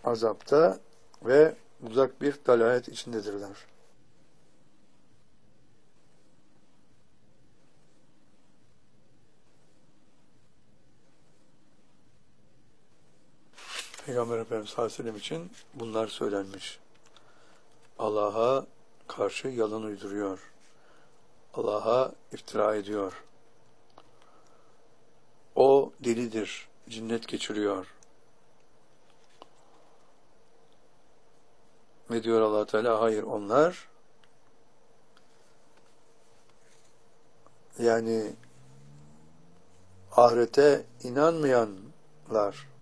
azapta ve uzak bir dalalet içindedirler. Peygamber Efendimiz sallallahu aleyhi ve sellem için bunlar söylenmiş. Allah'a karşı yalan uyduruyor. Allah'a iftira ediyor. O delidir, cinnet geçiriyor. Ve diyor Allah Teala, hayır onlar yani ahirete inanmayanlar,